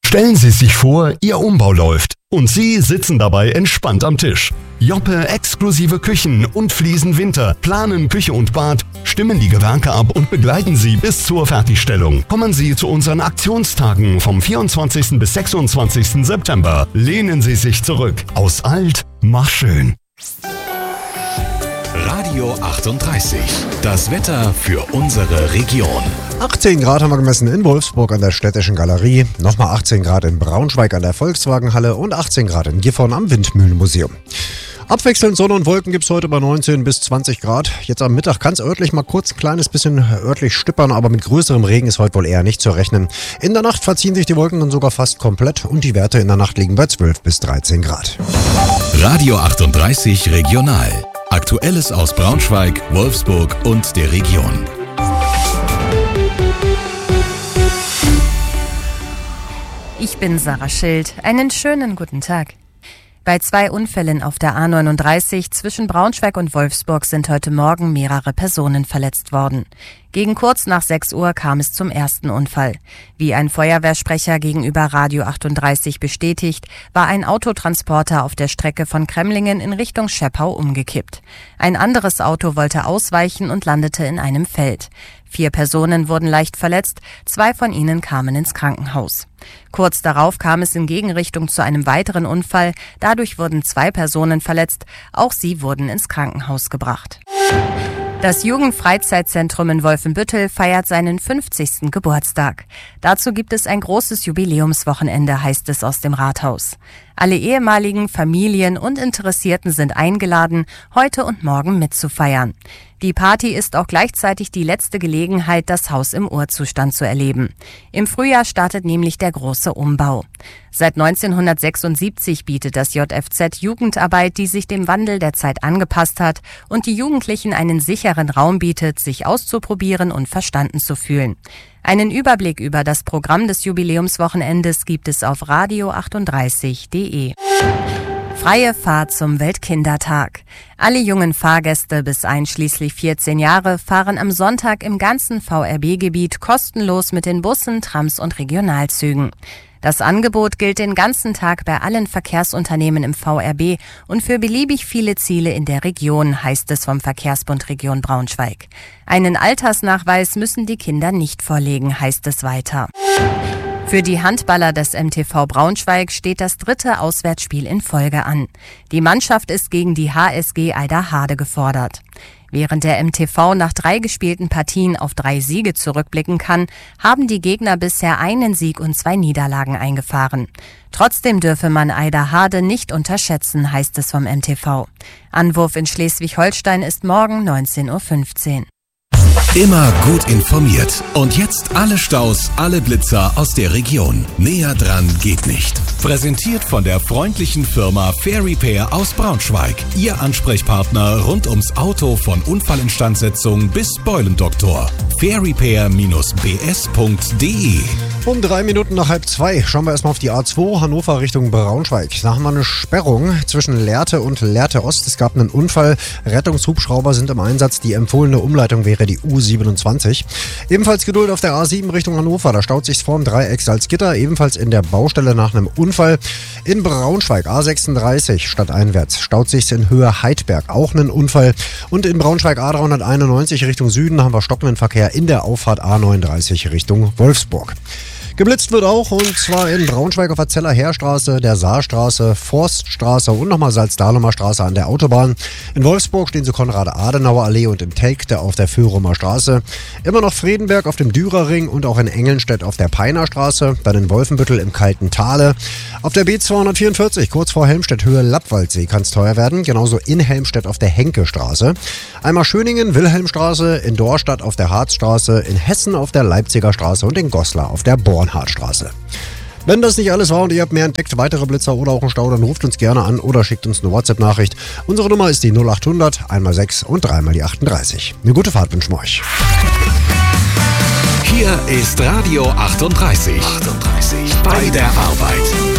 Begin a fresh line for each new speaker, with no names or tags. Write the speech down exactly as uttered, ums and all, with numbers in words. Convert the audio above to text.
Stellen Sie sich vor, Ihr Umbau läuft und Sie sitzen dabei entspannt am Tisch. Joppe exklusive Küchen und Fliesen Winter planen Küche und Bad, stimmen die Gewerke ab und begleiten Sie bis zur Fertigstellung. Kommen Sie zu unseren Aktionstagen vom vierundzwanzigsten bis sechsundzwanzigsten September. Lehnen Sie sich zurück. Aus alt, mach schön.
Radio achtunddreißig. Das Wetter für unsere Region.
achtzehn Grad haben wir gemessen in Wolfsburg an der Städtischen Galerie, nochmal achtzehn Grad in Braunschweig an der Volkswagenhalle und achtzehn Grad in Gifhorn am Windmühlenmuseum. Abwechselnd Sonne und Wolken gibt es heute bei neunzehn bis zwanzig Grad. Jetzt am Mittag kann es örtlich mal kurz ein kleines bisschen örtlich stippern, aber mit größerem Regen ist heute wohl eher nicht zu rechnen. In der Nacht verziehen sich die Wolken dann sogar fast komplett und die Werte in der Nacht liegen bei zwölf bis dreizehn Grad.
Radio achtunddreißig Regional. Aktuelles aus Braunschweig, Wolfsburg und der Region.
Ich bin Sarah Schild. Einen schönen guten Tag. Bei zwei Unfällen auf der A neununddreißig zwischen Braunschweig und Wolfsburg sind heute Morgen mehrere Personen verletzt worden. Gegen kurz nach sechs Uhr kam es zum ersten Unfall. Wie ein Feuerwehrsprecher gegenüber Radio achtunddreißig bestätigt, war ein Autotransporter auf der Strecke von Kremlingen in Richtung Schepau umgekippt. Ein anderes Auto wollte ausweichen und landete in einem Feld. Vier Personen wurden leicht verletzt, zwei von ihnen kamen ins Krankenhaus. Kurz darauf kam es in Gegenrichtung zu einem weiteren Unfall. Dadurch wurden zwei Personen verletzt. Auch sie wurden ins Krankenhaus gebracht. Das Jugendfreizeitzentrum in Wolfenbüttel feiert seinen fünfzigsten Geburtstag. Dazu gibt es ein großes Jubiläumswochenende, heißt es aus dem Rathaus. Alle ehemaligen Familien und Interessierten sind eingeladen, heute und morgen mitzufeiern. Die Party ist auch gleichzeitig die letzte Gelegenheit, das Haus im Urzustand zu erleben. Im Frühjahr startet nämlich der große Umbau. Seit neunzehnhundertsechsundsiebzig bietet das J F Z Jugendarbeit, die sich dem Wandel der Zeit angepasst hat und die Jugendlichen einen sicheren Raum bietet, sich auszuprobieren und verstanden zu fühlen. Einen Überblick über das Programm des Jubiläumswochenendes gibt es auf radio achtunddreißig punkt de. Freie Fahrt zum Weltkindertag. Alle jungen Fahrgäste bis einschließlich vierzehn Jahre fahren am Sonntag im ganzen V R B-Gebiet kostenlos mit den Bussen, Trams und Regionalzügen. Das Angebot gilt den ganzen Tag bei allen Verkehrsunternehmen im V R B und für beliebig viele Ziele in der Region, heißt es vom Verkehrsbund Region Braunschweig. Einen Altersnachweis müssen die Kinder nicht vorlegen, heißt es weiter. Für die Handballer des M T V Braunschweig steht das dritte Auswärtsspiel in Folge an. Die Mannschaft ist gegen die H S G Eiderhade gefordert. Während der M T V nach drei gespielten Partien auf drei Siege zurückblicken kann, haben die Gegner bisher einen Sieg und zwei Niederlagen eingefahren. Trotzdem dürfe man Eiderhade nicht unterschätzen, heißt es vom M T V. Anwurf in Schleswig-Holstein ist morgen neunzehn Uhr fünfzehn.
Immer gut informiert. Und jetzt alle Staus, alle Blitzer aus der Region. Näher dran geht nicht. Präsentiert von der freundlichen Firma Fair Repair aus Braunschweig. Ihr Ansprechpartner rund ums Auto von Unfallinstandsetzung bis Beulendoktor. fair repair b s punkt de.
Um drei Minuten nach halb zwei schauen wir erstmal auf die A zwei Hannover Richtung Braunschweig. Da haben wir eine Sperrung zwischen Lehrte und Lehrte Ost. Es gab einen Unfall. Rettungshubschrauber sind im Einsatz. Die empfohlene Umleitung wäre die U siebenundzwanzig. Ebenfalls Geduld auf der A sieben Richtung Hannover. Da staut sich vorm Dreieck Salzgitter. Ebenfalls in der Baustelle nach einem Unfall. In Braunschweig A sechsunddreißig stadteinwärts staut sich in Höhe Heidberg. Auch einen Unfall. Und in Braunschweig A dreihunderteinundneunzig Richtung Süden haben wir stockenden Verkehr in der Auffahrt A neununddreißig Richtung Wolfsburg. Geblitzt wird auch, und zwar in Braunschweig auf der Zeller Heerstraße, der Saarstraße, Forststraße und nochmal Salzdahlumer Straße an der Autobahn. In Wolfsburg stehen sie Konrad-Adenauer-Allee und im Telgte auf der Führumer Straße. Immer noch Fredenberg auf dem Dürerring und auch in Engelnstedt auf der Peiner Straße. Dann in Wolfenbüttel im Kalten Tale. Auf der B zweihundertvierundvierzig, kurz vor Helmstedt, Höhe Lappwaldsee, kann es teuer werden. Genauso in Helmstedt auf der Henke-Straße. Einmal Schöningen, Wilhelmstraße, in Dorstadt auf der Harzstraße, in Hessen auf der Leipziger Straße und in Goslar auf der Bornhardtstraße. Wenn das nicht alles war und ihr habt mehr entdeckt, weitere Blitzer oder auch einen Stau, dann ruft uns gerne an oder schickt uns eine WhatsApp-Nachricht. Unsere Nummer ist die null achthundert, einmal sechs und dreimal die achtunddreißig. Eine gute Fahrt wünschen wir euch.
Hier ist Radio achtunddreißig. achtunddreißig. Bei der Arbeit.